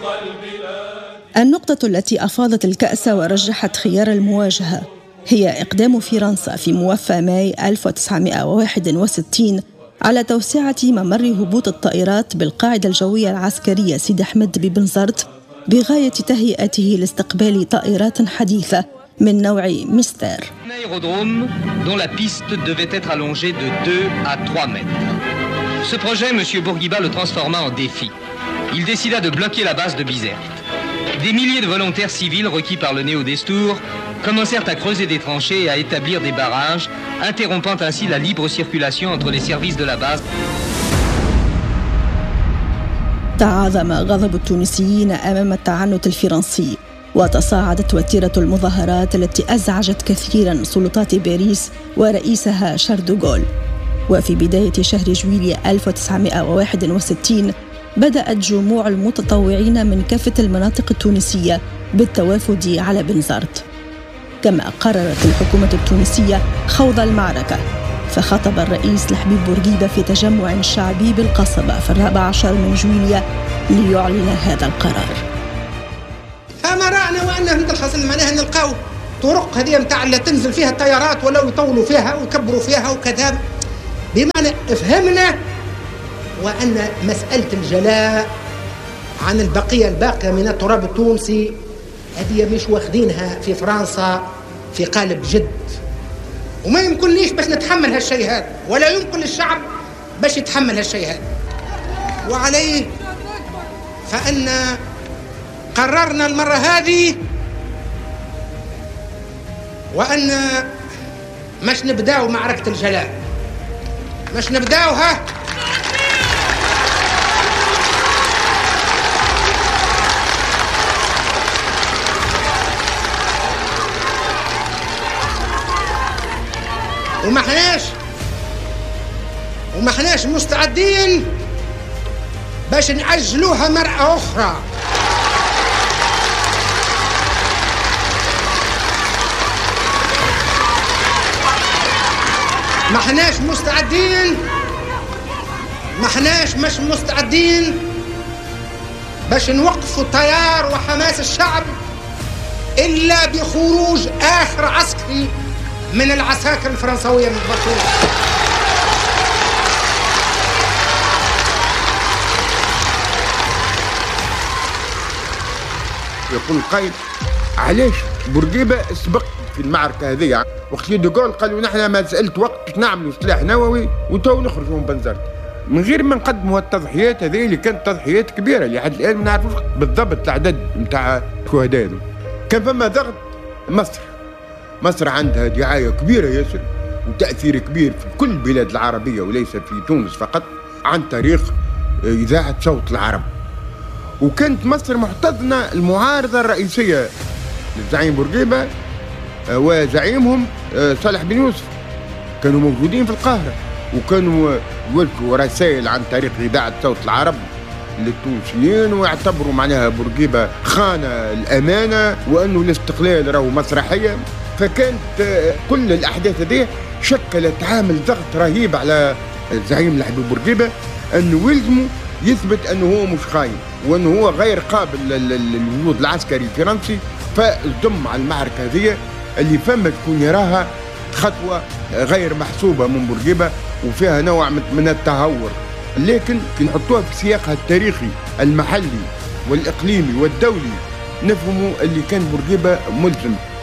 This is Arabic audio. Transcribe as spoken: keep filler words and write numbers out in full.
النقطة التي أفاضت الكأس ورجحت خيار المواجهة هي إقدام فرنسا في موفى ماي ألف وتسعمائة وواحد وستين على توسعة ممر هبوط الطائرات بالقاعدة الجوية العسكرية سيدي أحمد ببنزرت بغاية تهيئته لاستقبال طائرات حديثة من نوع ميستير. aérodrome dont la piste devait être allongée de deux à trois mètres. Ce projet, M. Bourguiba le transforma en défi. Il décida de bloquer la base de Bizerte. Des milliers de volontaires civils requis par le Néo-Destour commencèrent à creuser des tranchées et à établir des barrages, interrompant ainsi la libre circulation entre les services de la base. تعاظم غضب التونسيين أمام التعنت الفرنسي، وتصاعدت وتيرة المظاهرات التي أزعجت كثيراً سلطات باريس ورئيسها شارل دو غول. وفي بداية شهر جويلية ألف وتسعمائة وواحد وستين بدأت جموع المتطوعين من كافة المناطق التونسية بالتوافد على بنزرت. كما قررت الحكومة التونسية خوض المعركة، فخطب الرئيس لحبيب بورقيبة في تجمع شعبي بالقصبة في الرابع عشر من جويلية ليعلن هذا القرار. فما رأنا وأنه هذا الحصل معناها نلقاو طرق هذه متاع اللي تنزل فيها الطيارات ولو يطولوا فيها ويكبروا فيها وكذا، بمعنى فهمنا وأن مسألة الجلاء عن البقية الباقية من التراب التونسي هذه مش واخدينها في فرنسا في قالب جد، وما يمكن ليش باش نتحمل هالشيء هذا، ولا يمكن للشعب باش يتحمل هالشيء هذا. وعليه فأن قررنا المرة هذه وأن مش نبداو معركة الجلاء، مش نبداوها وما حناش وما حناش مستعدين باش نأجلوها مرة أخرى. ما حناش مستعدين ما حناش مش مستعدين باش نوقفوا التيار وحماس الشعب إلا بخروج آخر عسكري من العساكر الفرنسوية من برشلونة. يقول القائد علاش بورقيبة سبق في المعركة هذه؟ وقت دو غول قالوا نحن مسألة وقت باش نعملوا سلاح نووي وتو نخرجوا من بنزرت من غير ما نقدموا التضحيات هذه اللي كانت تضحيات كبيرة اللي حد الآن ما نعرفوش بالضبط العدد نتاع الشهداء. كان فما ضغط مصر مصر عندها دعاية كبيرة ياسر وتأثير كبير في كل البلاد العربية وليس في تونس فقط عن طريق إذاعة صوت العرب، وكانت مصر محتضنة المعارضة الرئيسية للزعيم بورقيبة وزعيمهم صالح بن يوسف، كانوا موجودين في القاهرة وكانوا يوجهوا رسائل عن طريق إذاعة صوت العرب للتونسيين ويعتبروا معناها بورقيبة خان الأمانة وأنه الاستقلال راهو مسرحية. فكانت كل الأحداث هذه شكلت عامل ضغط رهيب على الزعيم لحبيب بورقيبة أنه يلزمه يثبت أنه هو مش خاين وأنه هو غير قابل للوجود العسكري الفرنسي، فالضم على المعركة هذه اللي فما تكون يراها خطوة غير محسوبة من بورقيبة وفيها نوع من التهور، لكن كي نحطوها في سياقها التاريخي المحلي والإقليمي والدولي نفهموا اللي كان بورقيبة ملزم